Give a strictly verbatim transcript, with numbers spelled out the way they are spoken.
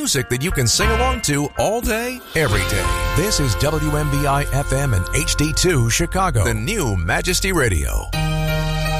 music that you can sing along to all day, every day. This is W M B I F M and H D two Chicago, the new Majesty Radio.